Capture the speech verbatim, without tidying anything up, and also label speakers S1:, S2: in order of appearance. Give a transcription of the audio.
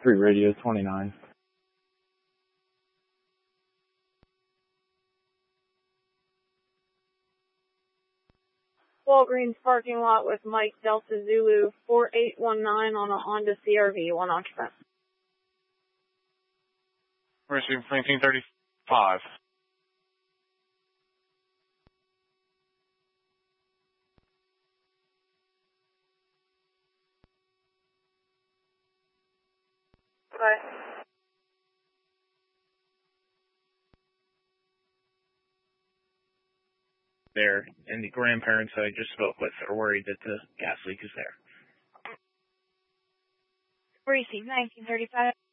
S1: Street Radio twenty-nine.
S2: Walgreens parking lot with Mike Delta Zulu four eight one nine on a Honda C R V, one occupant.
S3: Receiving nineteen thirty-five.
S2: Bye.
S4: There, and the grandparents I just spoke with are worried that the gas leak is there.
S2: Receive nineteen thirty-five.